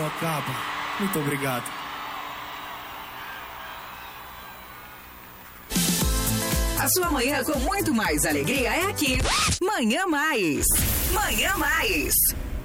Sorocaba. Muito obrigado. A sua manhã com muito mais alegria é aqui. Manhã Mais. Manhã Mais.